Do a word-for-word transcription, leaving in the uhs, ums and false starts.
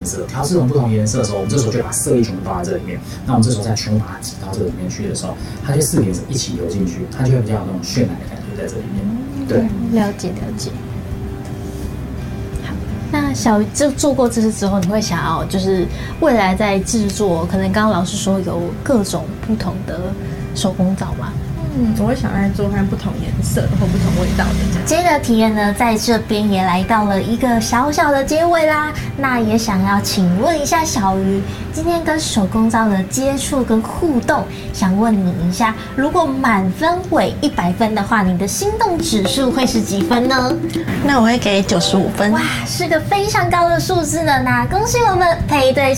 色，调四种不同颜色的时候，我们这时候就把色液全部倒在这里面。那我们这时候再全部把它挤到这里面去的时候，它就四个颜色一起流进去，它就会比较有那种渲染的感觉在这里面。对， 了解了解。好，那小鱼就做过这次之后，你会想要就是未来在制作，可能刚刚老师说有各种不同的手工皂吗？ 嗯，我会想来做看不同颜色或不同味道的这样。 今天的体验呢，在这边也来到了一个小小的结尾啦。那也想要请问一下小鱼，今天跟手工皂的接触跟互动，想问你一下，如果满分为一百分的话，你的心动指数会是几分呢？ 那我会给九十五分。 哇，是个非常高的数字呢。那恭喜我们配对